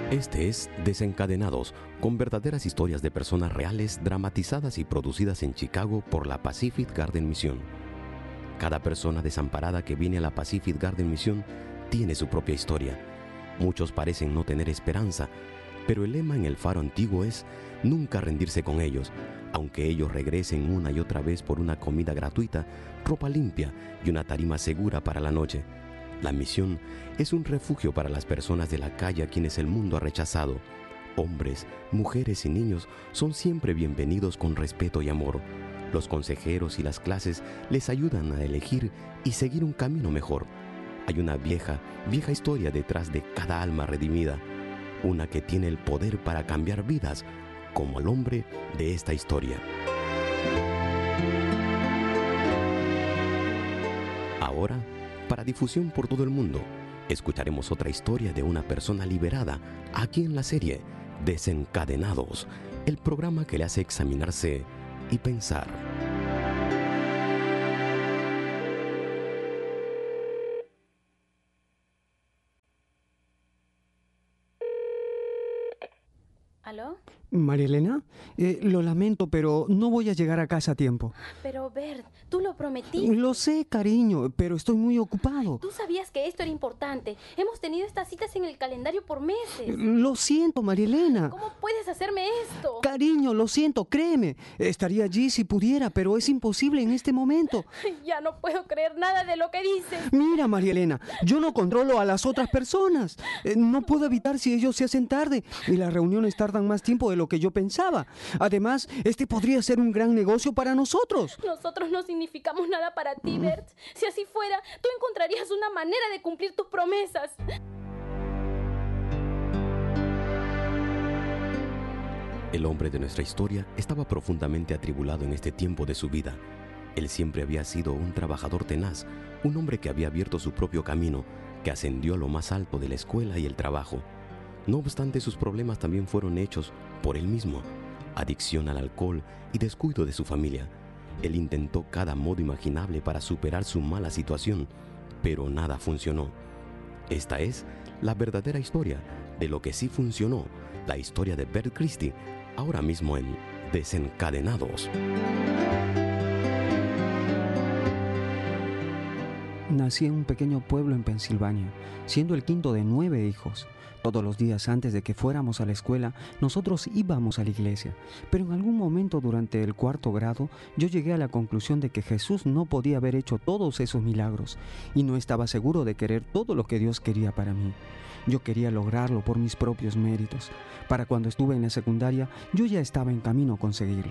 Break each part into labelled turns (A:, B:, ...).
A: Este es Desencadenados, con verdaderas historias de personas reales dramatizadas y producidas en Chicago por la Pacific Garden Mission. Cada persona desamparada que viene a la Pacific Garden Mission tiene su propia historia. Muchos parecen no tener esperanza, pero el lema en el faro antiguo es nunca rendirse con ellos, aunque ellos regresen una y otra vez por una comida gratuita, ropa limpia y una tarima segura para la noche. La misión es un refugio para las personas de la calle a quienes el mundo ha rechazado. Hombres, mujeres y niños son siempre bienvenidos con respeto y amor. Los consejeros y las clases les ayudan a elegir y seguir un camino mejor. Hay una vieja historia detrás de cada alma redimida, una que tiene el poder para cambiar vidas, como el hombre de esta historia. Ahora, para difusión por todo el mundo, escucharemos otra historia de una persona liberada aquí en la serie Desencadenados, el programa que le hace examinarse y pensar.
B: ¿Aló?
C: María Elena, lo lamento, pero no voy a llegar a casa a tiempo.
B: Pero Bert, tú lo prometiste.
C: Lo sé, cariño, pero estoy muy ocupado.
B: Tú sabías que esto era importante. Hemos tenido estas citas en el calendario por meses.
C: Lo siento, María Elena.
B: ¿Cómo puedes hacerme esto?
C: Cariño, lo siento, créeme. Estaría allí si pudiera, pero es imposible en este momento.
B: Ya no puedo creer nada de lo que dices.
C: Mira, María Elena, yo no controlo a las otras personas. No puedo evitar si ellos se hacen tarde y las reuniones tardan más tiempo de lo que yo pensaba. Además, este podría ser un gran negocio para nosotros.
B: Nosotros no significamos nada para ti, Bert. Si así fuera, tú encontrarías una manera de cumplir tus promesas.
A: El hombre de nuestra historia estaba profundamente atribulado en este tiempo de su vida. Él siempre había sido un trabajador tenaz, un hombre que había abierto su propio camino, que ascendió a lo más alto de la escuela y el trabajo. No obstante, sus problemas también fueron hechos por él mismo. Adicción al alcohol y descuido de su familia. Él intentó cada modo imaginable para superar su mala situación, pero nada funcionó. Esta es la verdadera historia de lo que sí funcionó, la historia de Bert Christie, ahora mismo en Desencadenados.
C: Nací en un pequeño pueblo en Pensilvania, siendo el quinto de 9 hijos. Todos los días antes de que fuéramos a la escuela, nosotros íbamos a la iglesia. Pero en algún momento durante el 4º grado, yo llegué a la conclusión de que Jesús no podía haber hecho todos esos milagros y no estaba seguro de querer todo lo que Dios quería para mí. Yo quería lograrlo por mis propios méritos. Para cuando estuve en la secundaria, yo ya estaba en camino a conseguirlo.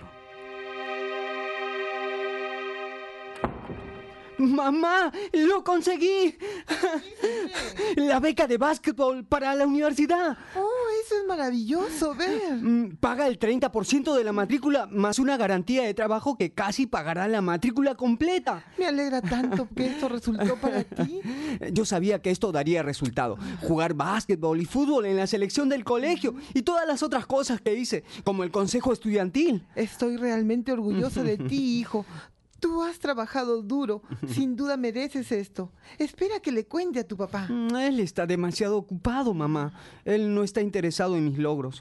C: ¡Mamá! ¡Lo conseguí! La beca de básquetbol para la universidad.
D: ¡Oh, eso es maravilloso! Ver.
C: Paga el 30% de la matrícula más una garantía de trabajo que casi pagará la matrícula completa.
D: Me alegra tanto que esto resultó para ti.
C: Yo sabía que esto daría resultado. Jugar básquetbol y fútbol en la selección del colegio y todas las otras cosas que hice, como el consejo estudiantil.
D: Estoy realmente orgulloso de ti, hijo. Tú has trabajado duro. Sin duda mereces esto. Espera que le cuente a tu papá.
C: Él está demasiado ocupado, mamá. Él no está interesado en mis logros.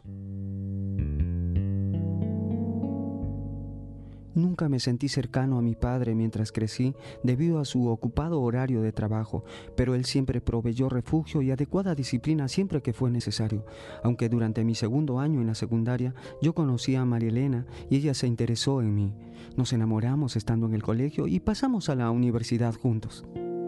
C: Nunca me sentí cercano a mi padre mientras crecí debido a su ocupado horario de trabajo, pero él siempre proveyó refugio y adecuada disciplina siempre que fue necesario. Aunque durante mi 2º año en la secundaria yo conocí a María Elena y ella se interesó en mí. Nos enamoramos estando en el colegio y pasamos a la universidad juntos.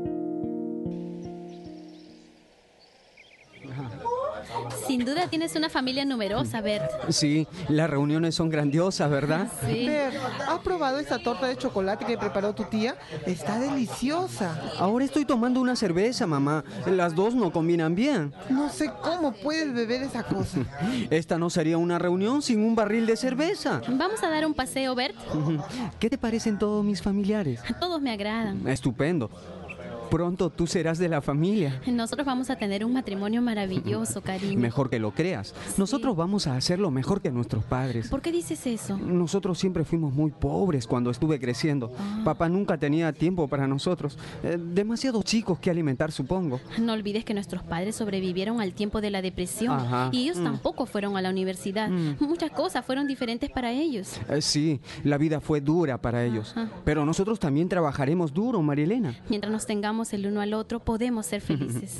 E: Sin duda tienes una familia numerosa, Bert.
C: Sí, las reuniones son grandiosas, ¿verdad?
E: Sí.
D: Ver, ¿has probado esta torta de chocolate que preparó tu tía? Está deliciosa.
C: Ahora estoy tomando una cerveza, mamá. Las dos no combinan bien.
D: No sé cómo puedes beber esa cosa.
C: Esta no sería una reunión sin un barril de cerveza.
E: Vamos a dar un paseo, Bert.
C: ¿Qué te parecen todos mis familiares?
E: Todos me agradan.
C: Estupendo. Pronto tú serás de la familia.
E: Nosotros vamos a tener un matrimonio maravilloso, cariño.
C: Mejor que lo creas. Nosotros vamos a hacerlo mejor que nuestros padres.
E: ¿Por qué dices eso?
C: Nosotros siempre fuimos muy pobres cuando estuve creciendo. Papá nunca tenía tiempo para nosotros. Demasiados chicos que alimentar, supongo.
E: No olvides que nuestros padres sobrevivieron al tiempo de la depresión.
C: Ajá.
E: Y ellos tampoco fueron a la universidad. Muchas cosas fueron diferentes para ellos.
C: Sí, la vida fue dura para ellos.
E: Ajá.
C: Pero nosotros también trabajaremos duro, Marielena.
E: Mientras nos tengamos el uno al otro, podemos ser felices.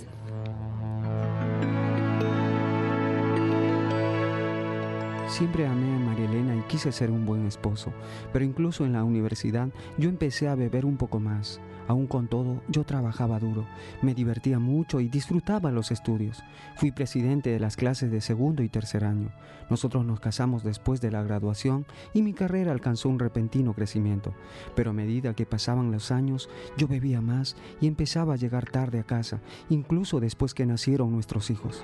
C: Siempre amé a Marielena y quise ser un buen esposo, pero incluso en la universidad yo empecé a beber un poco más. Aún con todo, yo trabajaba duro, me divertía mucho y disfrutaba los estudios. Fui presidente de las clases de segundo y tercer año. Nosotros nos casamos después de la graduación y mi carrera alcanzó un repentino crecimiento. Pero a medida que pasaban los años, yo bebía más y empezaba a llegar tarde a casa, incluso después que nacieron nuestros hijos.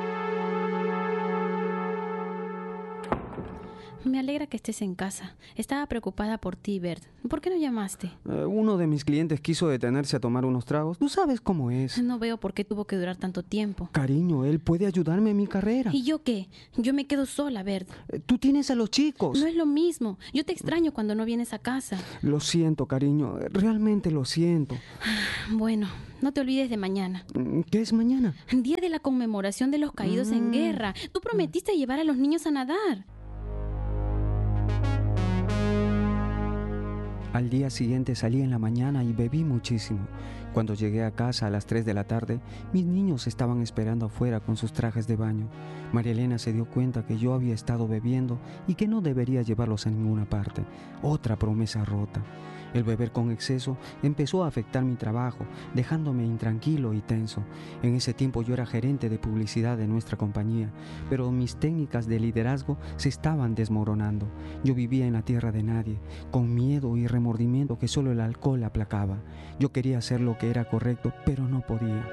E: Me alegra que estés en casa. Estaba preocupada por ti, Bert. ¿Por qué no llamaste?
C: Uno de mis clientes quiso detenerse a tomar unos tragos. Tú sabes cómo es.
E: No veo por qué tuvo que durar tanto tiempo.
C: Cariño, él puede ayudarme en mi carrera.
E: ¿Y yo qué? Yo me quedo sola, Bert.
C: Tú tienes a los chicos.
E: No es lo mismo. Yo te extraño cuando no vienes a casa.
C: Lo siento, cariño. Realmente lo siento.
E: Bueno, no te olvides de mañana.
C: ¿Qué es mañana?
E: Día de la conmemoración de los caídos en guerra. Tú prometiste llevar a los niños a nadar.
C: Al día siguiente salí en la mañana y bebí muchísimo. Cuando llegué a casa a las 3 de la tarde, mis niños estaban esperando afuera con sus trajes de baño. Marielena se dio cuenta que yo había estado bebiendo y que no debería llevarlos a ninguna parte. Otra promesa rota. El beber con exceso empezó a afectar mi trabajo, dejándome intranquilo y tenso. En ese tiempo yo era gerente de publicidad de nuestra compañía, pero mis técnicas de liderazgo se estaban desmoronando. Yo vivía en la tierra de nadie, con miedo y remordimiento que solo el alcohol aplacaba. Yo quería hacer lo que era correcto, pero no podía.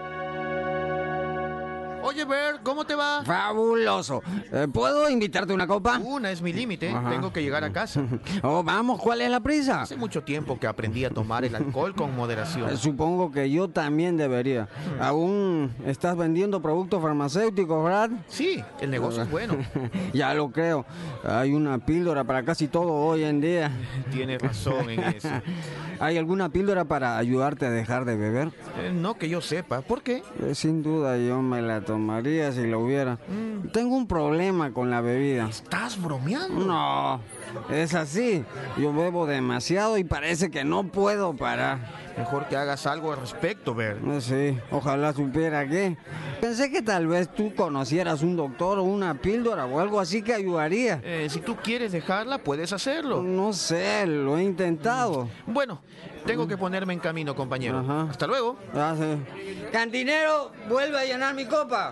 F: Oye, Bert, ¿cómo te va?
C: ¡Fabuloso! ¿Puedo invitarte una copa?
F: Una es mi límite.
C: Ajá.
F: Tengo que llegar a casa.
C: Oh, vamos, ¿cuál es la prisa?
F: Hace mucho tiempo que aprendí a tomar el alcohol con moderación.
C: Supongo que yo también debería. ¿Aún estás vendiendo productos farmacéuticos, Brad?
F: Sí, el negocio es bueno.
C: Ya lo creo. Hay una píldora para casi todo hoy en día.
F: Tienes razón en eso.
C: ¿Hay alguna píldora para ayudarte a dejar de beber?
F: No que yo sepa. ¿Por qué?
C: Sin duda yo me la tomaría si la hubiera. Tengo un problema con la bebida.
F: ¿Estás bromeando?
C: No, es así. Yo bebo demasiado y parece que no puedo parar.
F: Mejor que hagas algo al respecto, Bert.
C: Sí, ojalá supiera qué. Pensé que tal vez tú conocieras un doctor o una píldora o algo así que ayudaría.
F: Si tú quieres dejarla, puedes hacerlo.
C: No sé, lo he intentado.
F: Bueno, tengo que ponerme en camino, compañero.
C: Ajá.
F: Hasta luego.
C: Ah, sí. Cantinero, vuelve a llenar mi copa.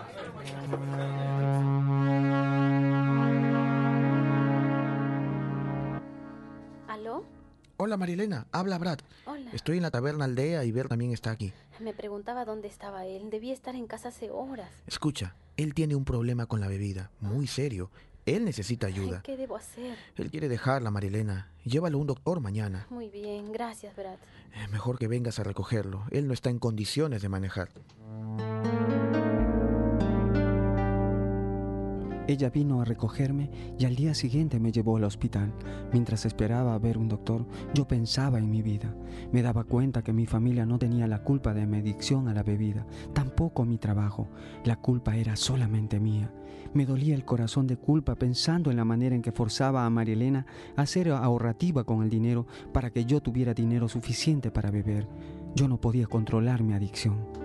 B: ¿Aló?
F: Hola, Marilena. Habla Brad.
B: Hola.
F: Estoy en la taberna Aldea y Bert también está aquí.
B: Me preguntaba dónde estaba él. Debía estar en casa hace horas.
F: Escucha, él tiene un problema con la bebida, muy serio. Él necesita ayuda.
B: Ay, ¿qué debo hacer?
F: Él quiere dejarla, Marilena. Llévalo a un doctor mañana.
B: Muy bien, gracias, Brad.
F: Mejor que vengas a recogerlo. Él no está en condiciones de manejar.
C: Ella vino a recogerme y al día siguiente me llevó al hospital. Mientras esperaba a ver un doctor, yo pensaba en mi vida. Me daba cuenta que mi familia no tenía la culpa de mi adicción a la bebida, tampoco mi trabajo. La culpa era solamente mía. Me dolía el corazón de culpa pensando en la manera en que forzaba a Marielena a ser ahorrativa con el dinero para que yo tuviera dinero suficiente para beber. Yo no podía controlar mi adicción.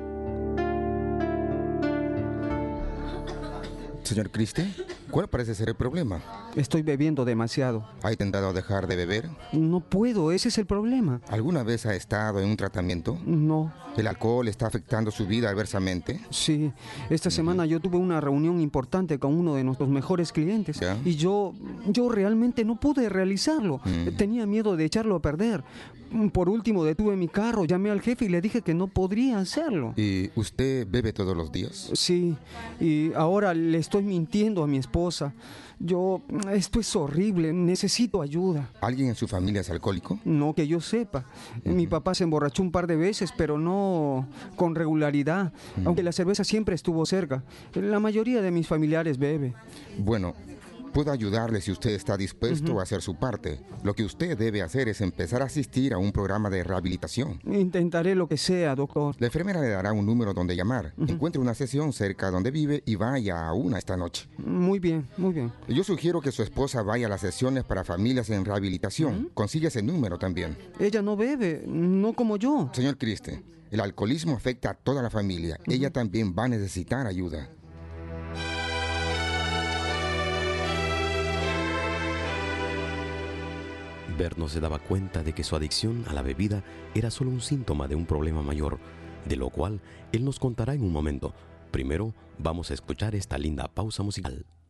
G: Señor Christie, ¿cuál parece ser el problema?
C: Estoy bebiendo demasiado.
G: ¿Ha intentado dejar de beber?
C: No puedo, ese es el problema.
G: ¿Alguna vez ha estado en un tratamiento?
C: No.
G: ¿El alcohol está afectando su vida adversamente?
C: Sí, esta semana yo tuve una reunión importante con uno de nuestros mejores clientes.
G: ¿Ya?
C: Y yo realmente no pude realizarlo. Tenía miedo de echarlo a perder. Por último, detuve mi carro, llamé al jefe y le dije que no podría hacerlo.
G: ¿Y usted bebe todos los días?
C: Sí, y ahora le estoy mintiendo a mi esposa. Esto es horrible, necesito ayuda.
G: ¿Alguien en su familia es alcohólico?
C: No que yo sepa. Mi papá se emborrachó un par de veces, pero no con regularidad, aunque la cerveza siempre estuvo cerca. La mayoría de mis familiares bebe.
G: Bueno, puedo ayudarle si usted está dispuesto a hacer su parte. Lo que usted debe hacer es empezar a asistir a un programa de rehabilitación.
C: Intentaré lo que sea, doctor.
G: La enfermera le dará un número donde llamar. Encuentre una sesión cerca donde vive y vaya a una esta noche.
C: Muy bien, muy bien.
G: Yo sugiero que su esposa vaya a las sesiones para familias en rehabilitación. Consigue ese número también.
C: Ella no bebe, no como yo.
G: Señor Christie, el alcoholismo afecta a toda la familia. Ella también va a necesitar ayuda.
A: Bert no se daba cuenta de que su adicción a la bebida era solo un síntoma de un problema mayor, de lo cual él nos contará en un momento. Primero, vamos a escuchar esta linda pausa musical.